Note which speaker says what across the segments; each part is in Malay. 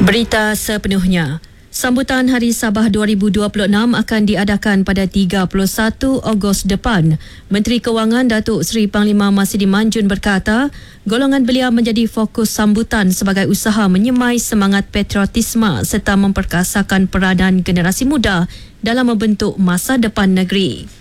Speaker 1: Berita sepenuhnya. Sambutan Hari Sabah 2026 akan diadakan pada 31 Ogos depan. Menteri Kewangan Datuk Seri Panglima Masidi Manjun berkata, golongan beliau menjadi fokus sambutan sebagai usaha menyemai semangat patriotisme serta memperkasakan peranan generasi muda dalam membentuk masa depan negeri.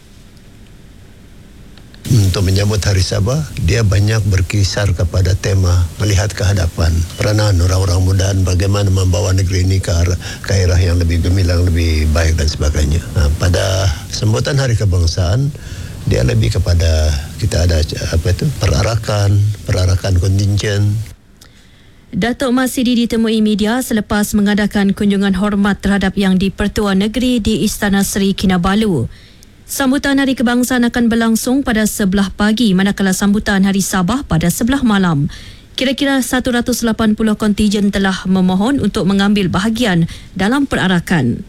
Speaker 2: Untuk menyambut Hari Sabah, dia banyak berkisar kepada tema melihat ke hadapan, peranan orang-orang muda dan bagaimana membawa negeri ini ke arah yang lebih gemilang, lebih baik dan sebagainya. Pada sambutan Hari Kebangsaan, dia lebih kepada kita ada perarakan kontingen.
Speaker 1: Datuk Masidi ditemui media selepas mengadakan kunjungan hormat terhadap Yang di-Pertua Negeri di Istana Seri Kinabalu. Sambutan Hari Kebangsaan akan berlangsung pada 11 pagi manakala sambutan Hari Sabah pada 11 malam. Kira-kira 180 kontijen telah memohon untuk mengambil bahagian dalam perarakan.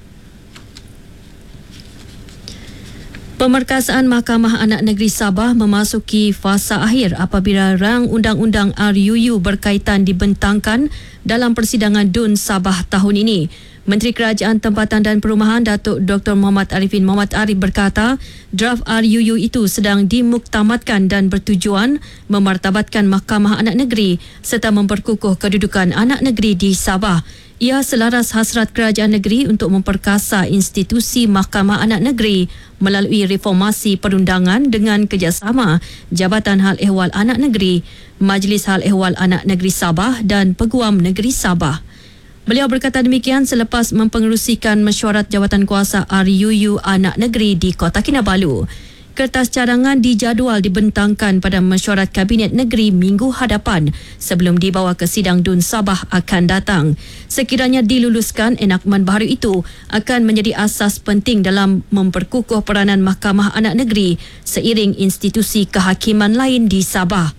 Speaker 1: Pemerkasaan Mahkamah Anak Negeri Sabah memasuki fasa akhir apabila rang undang-undang RUU berkaitan dibentangkan dalam persidangan DUN Sabah tahun ini. Menteri Kerajaan Tempatan dan Perumahan Datuk Dr. Muhammad Arifin Muhammad Arif berkata, draft RUU itu sedang dimuktamadkan dan bertujuan memartabatkan Mahkamah Anak Negeri serta memperkukuh kedudukan anak negeri di Sabah. Ia selaras hasrat kerajaan negeri untuk memperkasa institusi Mahkamah Anak Negeri melalui reformasi perundangan dengan kerjasama Jabatan Hal Ehwal Anak Negeri, Majlis Hal Ehwal Anak Negeri Sabah dan Peguam Negeri Sabah. Beliau berkata demikian selepas mempengerusikan mesyuarat jawatan kuasa RUU Anak Negeri di Kota Kinabalu. Kertas cadangan dijadual dibentangkan pada mesyuarat Kabinet Negeri minggu hadapan sebelum dibawa ke sidang DUN Sabah akan datang. Sekiranya diluluskan, enakmen baru itu akan menjadi asas penting dalam memperkukuh peranan Mahkamah Anak Negeri seiring institusi kehakiman lain di Sabah.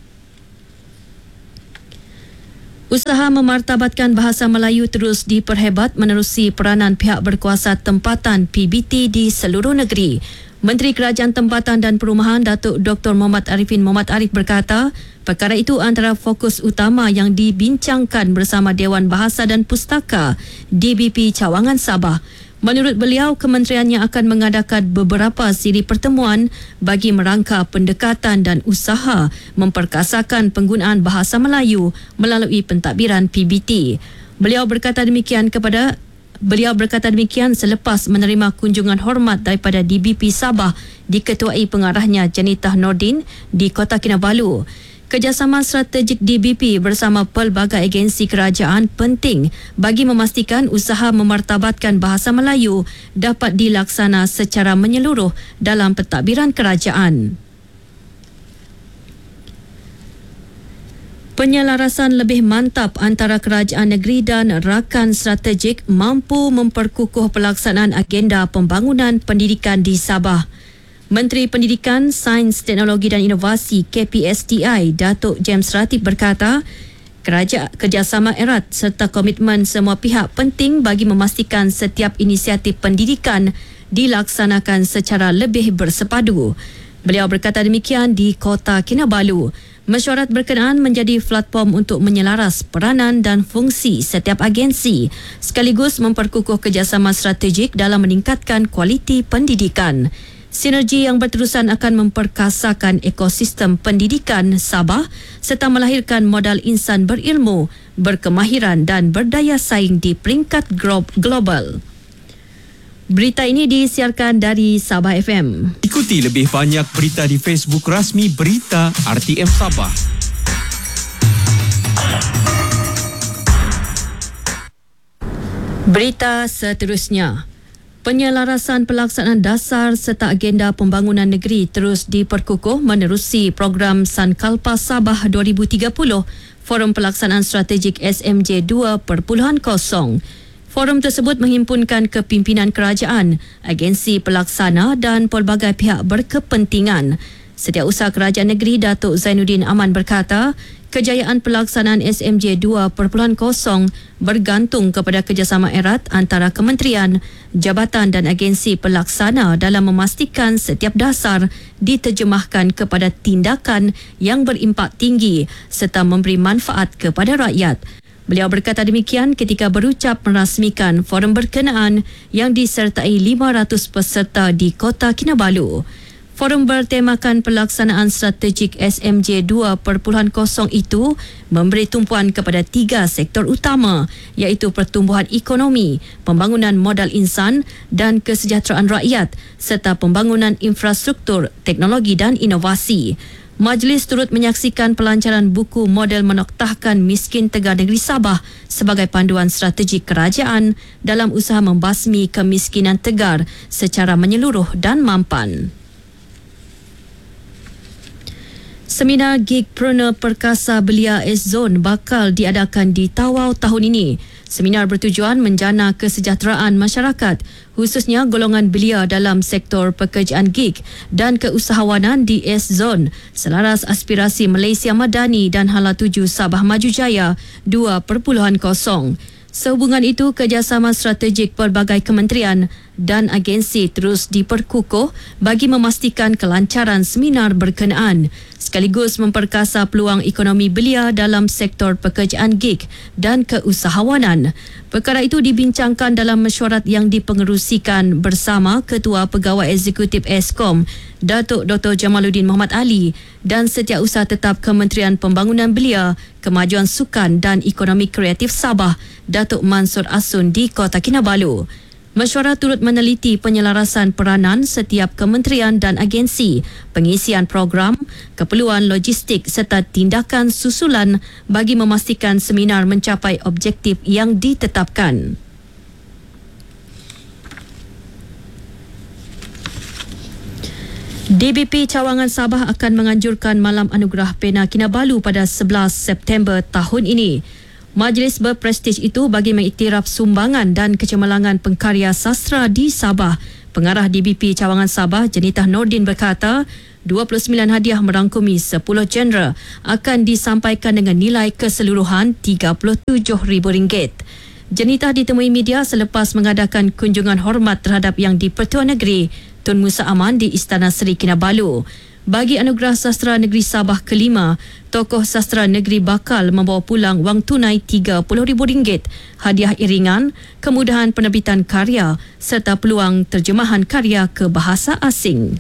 Speaker 1: Usaha memartabatkan bahasa Melayu terus diperhebat menerusi peranan pihak berkuasa tempatan PBT di seluruh negeri. Menteri Kerajaan Tempatan dan Perumahan Datuk Dr. Muhammad Arifin Muhammad Arif berkata, perkara itu antara fokus utama yang dibincangkan bersama Dewan Bahasa dan Pustaka DBP Cawangan Sabah. Menurut beliau, kementeriannya akan mengadakan beberapa siri pertemuan bagi merangka pendekatan dan usaha memperkasakan penggunaan bahasa Melayu melalui pentadbiran PBT. Beliau berkata demikian selepas menerima kunjungan hormat daripada DBP Sabah diketuai pengarahnya Janitah Nordin di Kota Kinabalu. Kerjasama strategik DBP bersama pelbagai agensi kerajaan penting bagi memastikan usaha memartabatkan bahasa Melayu dapat dilaksana secara menyeluruh dalam pentadbiran kerajaan. Penyelarasan lebih mantap antara kerajaan negeri dan rakan strategik mampu memperkukuh pelaksanaan agenda pembangunan pendidikan di Sabah. Menteri Pendidikan, Sains, Teknologi dan Inovasi KPSTI Datuk James Ratib berkata, kerjasama erat serta komitmen semua pihak penting bagi memastikan setiap inisiatif pendidikan dilaksanakan secara lebih bersepadu. Beliau berkata demikian di Kota Kinabalu. Mesyuarat berkenaan menjadi platform untuk menyelaras peranan dan fungsi setiap agensi sekaligus memperkukuh kerjasama strategik dalam meningkatkan kualiti pendidikan. Sinergi yang berterusan akan memperkasakan ekosistem pendidikan Sabah serta melahirkan modal insan berilmu, berkemahiran dan berdaya saing di peringkat global. Berita ini disiarkan dari Sabah FM.
Speaker 3: Ikuti lebih banyak berita di Facebook rasmi Berita RTM Sabah.
Speaker 1: Berita seterusnya. Penyelarasan pelaksanaan dasar serta agenda pembangunan negeri terus diperkukuh menerusi program Sankalpa Sabah 2030, Forum Pelaksanaan Strategik SMJ 2.0. Forum tersebut menghimpunkan kepimpinan kerajaan, agensi pelaksana dan pelbagai pihak berkepentingan. Setiausaha Kerajaan Negeri Datuk Zainuddin Aman berkata, kejayaan pelaksanaan SMJ 2.0 bergantung kepada kerjasama erat antara kementerian, jabatan dan agensi pelaksana dalam memastikan setiap dasar diterjemahkan kepada tindakan yang berimpak tinggi serta memberi manfaat kepada rakyat. Beliau berkata demikian ketika berucap merasmikan forum berkenaan yang disertai 500 peserta di Kota Kinabalu. Forum bertemakan pelaksanaan strategik SMJ 2.0 itu memberi tumpuan kepada 3 sektor utama iaitu pertumbuhan ekonomi, pembangunan modal insan dan kesejahteraan rakyat serta pembangunan infrastruktur, teknologi dan inovasi. Majlis turut menyaksikan pelancaran buku model menoktahkan miskin Tegar Negeri Sabah sebagai panduan strategik kerajaan dalam usaha membasmi kemiskinan Tegar secara menyeluruh dan mampan. Seminar Gigpreneur Perkasa Belia S-Zone bakal diadakan di Tawau tahun ini. Seminar bertujuan menjana kesejahteraan masyarakat, khususnya golongan belia dalam sektor pekerjaan gig dan keusahawanan di S-Zone, selaras aspirasi Malaysia Madani dan Hala Tuju Sabah Maju Jaya 2.0. Sehubungan itu, kerjasama strategik pelbagai kementerian dan agensi terus diperkukuh bagi memastikan kelancaran seminar berkenaan, sekaligus memperkasa peluang ekonomi belia dalam sektor pekerjaan gig dan keusahawanan. Perkara itu dibincangkan dalam mesyuarat yang dipengerusikan bersama Ketua Pegawai Eksekutif Eskom, Datuk Dr. Jamaluddin Muhammad Ali dan Setiausaha Tetap Kementerian Pembangunan Belia, Kemajuan Sukan dan Ekonomi Kreatif Sabah, Datuk Mansur Asun di Kota Kinabalu. Mesyuarat turut meneliti penyelarasan peranan setiap kementerian dan agensi, pengisian program, keperluan logistik serta tindakan susulan bagi memastikan seminar mencapai objektif yang ditetapkan. DBP Cawangan Sabah akan menganjurkan Malam Anugerah Pena Kinabalu pada 11 September tahun ini. Majlis berprestij itu bagi mengiktiraf sumbangan dan kecemerlangan pengkarya sastra di Sabah. Pengarah DBP Cawangan Sabah, Jenitah Nordin berkata, 29 hadiah merangkumi 10 genre akan disampaikan dengan nilai keseluruhan RM37,000. Jenitah ditemui media selepas mengadakan kunjungan hormat terhadap Yang di-Pertua Negeri Tun Musa Aman di Istana Seri Kinabalu. Bagi Anugerah Sastra Negeri Sabah kelima, tokoh sastra negeri bakal membawa pulang wang tunai RM30,000, hadiah iringan, kemudahan penerbitan karya serta peluang terjemahan karya ke bahasa asing.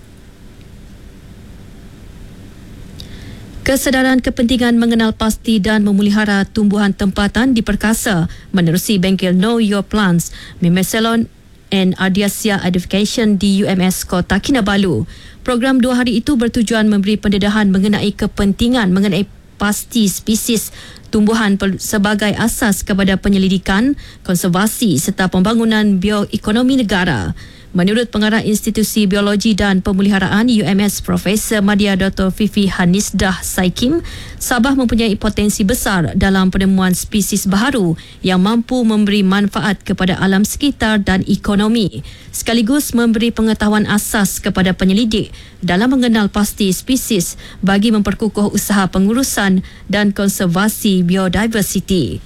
Speaker 1: Kesedaran kepentingan mengenal pasti dan memelihara tumbuhan tempatan diperkasa menerusi bengkel Know Your Plants, Memeselon and Ardiasia Edification di UMS Kota Kinabalu. Program 2 hari itu bertujuan memberi pendedahan mengenai kepentingan mengenai pasti spesies tumbuhan sebagai asas kepada penyelidikan, konservasi serta pembangunan bioekonomi negara. Menurut Pengarah Institusi Biologi dan Pemeliharaan UMS Profesor Madya Dr. Fifi Hanisdah Saikim, Sabah mempunyai potensi besar dalam penemuan spesies baharu yang mampu memberi manfaat kepada alam sekitar dan ekonomi, sekaligus memberi pengetahuan asas kepada penyelidik dalam mengenal pasti spesies bagi memperkukuh usaha pengurusan dan konservasi biodiversiti.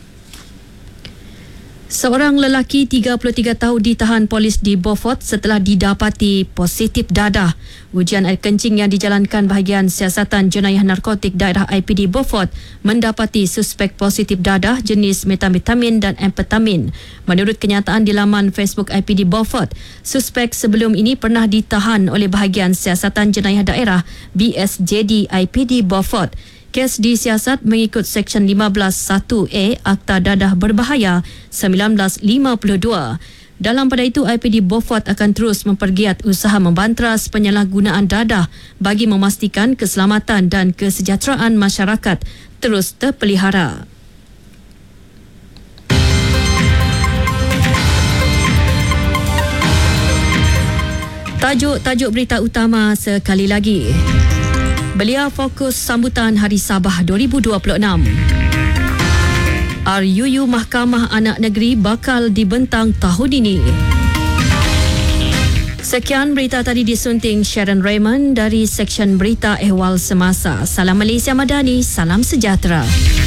Speaker 1: Seorang lelaki 33 tahun ditahan polis di Beaufort setelah didapati positif dadah. Ujian air kencing yang dijalankan bahagian siasatan jenayah narkotik daerah IPD Beaufort mendapati suspek positif dadah jenis metamfetamin dan amfetamin. Menurut kenyataan di laman Facebook IPD Beaufort, suspek sebelum ini pernah ditahan oleh bahagian siasatan jenayah daerah BSJD IPD Beaufort. Kes disiasat mengikut Seksyen 15(1)A Akta Dadah Berbahaya 1952. Dalam pada itu, IPD Beaufort akan terus mempergiat usaha membantras penyalahgunaan dadah bagi memastikan keselamatan dan kesejahteraan masyarakat terus terpelihara. Tajuk berita utama sekali lagi. Belia fokus sambutan Hari Sabah 2026. RUU Mahkamah Anak Negeri bakal dibentang tahun ini. Sekian berita tadi disunting Sharon Raymond dari Seksyen Berita Ehwal Semasa. Salam Malaysia Madani, salam sejahtera.